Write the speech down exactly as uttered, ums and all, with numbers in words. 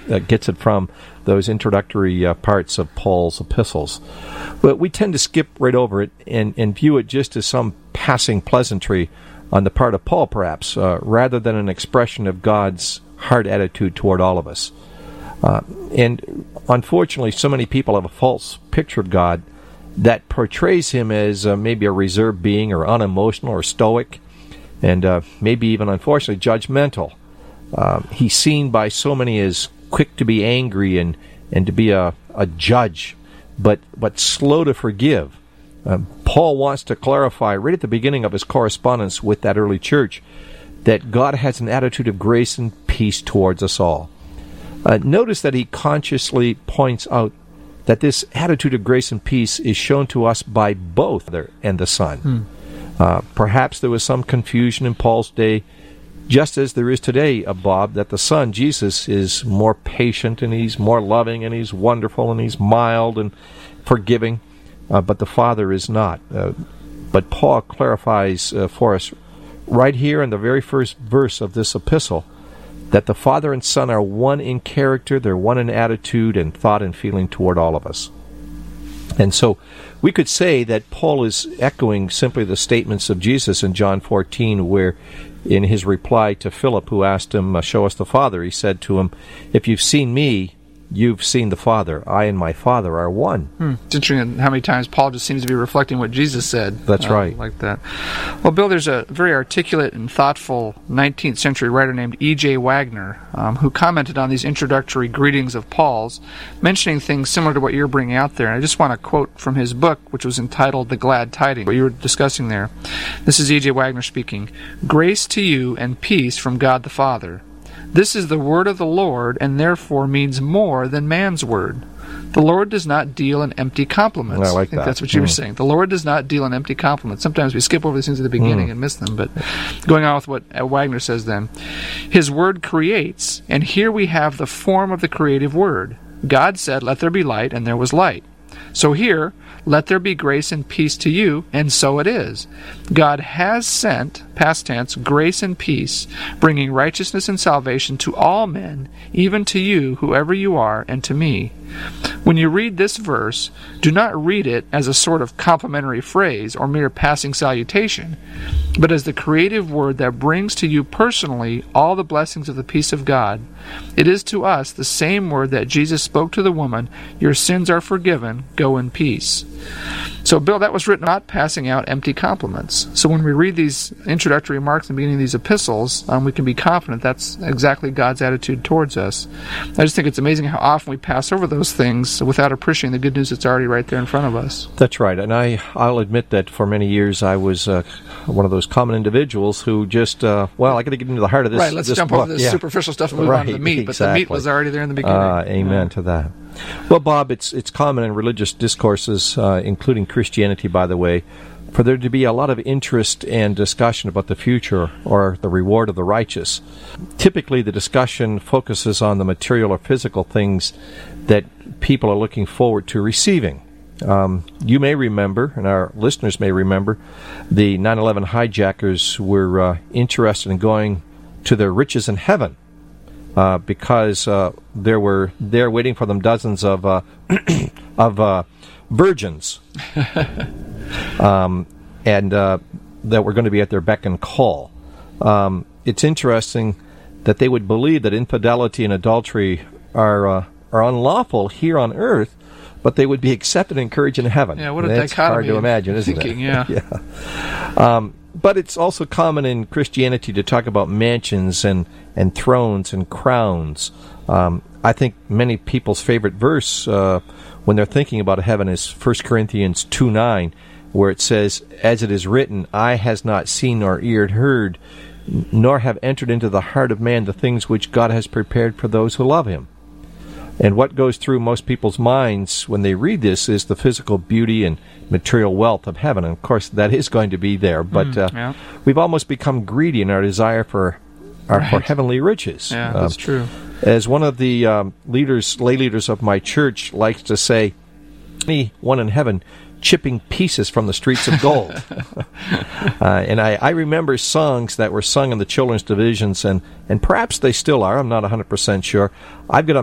uh, gets it from those introductory uh, parts of Paul's epistles. But we tend to skip right over it and, and view it just as some passing pleasantry on the part of Paul, perhaps, uh, rather than an expression of God's hard attitude toward all of us. Uh, and unfortunately, so many people have a false picture of God that portrays him as uh, maybe a reserved being or unemotional or stoic, and uh, maybe even, unfortunately, judgmental. Uh, he's seen by so many as quick to be angry and, and to be a, a judge, but, but slow to forgive. Uh, Paul wants to clarify right at the beginning of his correspondence with that early church that God has an attitude of grace and peace towards us all. Uh, notice that he consciously points out that this attitude of grace and peace is shown to us by both the Father and the Son. Hmm. Uh, perhaps there was some confusion in Paul's day, just as there is today, uh, Bob, that the Son, Jesus, is more patient and he's more loving and he's wonderful and he's mild and forgiving, uh, but the Father is not. Uh, but Paul clarifies uh, for us right here in the very first verse of this epistle that the Father and Son are one in character, they're one in attitude and thought and feeling toward all of us. And so we could say that Paul is echoing simply the statements of Jesus in John fourteen, where in his reply to Philip, who asked him, show us the Father, he said to him, if you've seen me, you've seen the Father. I and my Father are one. Hmm. It's interesting how many times Paul just seems to be reflecting what Jesus said. That's uh, right. Like that. Well, Bill, there's a very articulate and thoughtful nineteenth century writer named E J Wagner um, who commented on these introductory greetings of Paul's, mentioning things similar to what you're bringing out there. And I just want to quote from his book, which was entitled The Glad Tidings, what you were discussing there. This is E J Wagner speaking. Grace to you and peace from God the Father. This is the word of the Lord, and therefore means more than man's word. The Lord does not deal in empty compliments. I like I think that. that's what you mm. were saying. The Lord does not deal in empty compliments. Sometimes we skip over these things at the beginning mm. and miss them. But going on with what Wagner says then, his word creates, and here we have the form of the creative word. God said, let there be light, and there was light. So here, let there be grace and peace to you, and so it is. God has sent, past tense, grace and peace, bringing righteousness and salvation to all men, even to you, whoever you are, and to me. When you read this verse, do not read it as a sort of complimentary phrase or mere passing salutation, but as the creative word that brings to you personally all the blessings of the peace of God. It is to us the same word that Jesus spoke to the woman, your sins are forgiven, go in peace. So, Bill, that was written not passing out empty compliments. So when we read these introductory remarks in the beginning of these epistles, um, we can be confident that's exactly God's attitude towards us. I just think it's amazing how often we pass over those things without appreciating the good news that's already right there in front of us. That's right. And I, I'll admit that for many years I was uh, one of those common individuals who just, uh, well, I got to get into the heart of this. Right, let's this jump book. over this yeah. superficial stuff and move right, on to the meat. Exactly. But the meat was already there in the beginning. Uh, amen yeah. to that. Well, Bob, it's it's common in religious discourses, uh, including Christianity, by the way, for there to be a lot of interest and discussion about the future or the reward of the righteous. Typically, the discussion focuses on the material or physical things that people are looking forward to receiving. Um, you may remember, and our listeners may remember, the nine eleven hijackers were uh, interested in going to their riches in heaven. Uh, because uh, there were there waiting for them dozens of uh, of uh, virgins, um, and uh, that were going to be at their beck and call. Um, it's interesting that they would believe that infidelity and adultery are uh, are unlawful here on earth, but they would be accepted and encouraged in heaven. Yeah, what a That's dichotomy! Hard to imagine, isn't thinking, it? Yeah. yeah. Um, But it's also common in Christianity to talk about mansions and, and thrones and crowns. Um, I think many people's favorite verse uh, when they're thinking about heaven is First Corinthians two nine, where it says, as it is written, eye has not seen nor ear heard, nor have entered into the heart of man the things which God has prepared for those who love him. And what goes through most people's minds when they read this is the physical beauty and material wealth of heaven. And, of course, that is going to be there. But mm, uh, yeah. we've almost become greedy in our desire for our right. for heavenly riches. Yeah, uh, that's true. As one of the um, leaders, lay leaders of my church likes to say, anyone in heaven chipping pieces from the streets of gold. uh, and I, I remember songs that were sung in the children's divisions, and, and perhaps they still are. I'm not one hundred percent sure. I've got a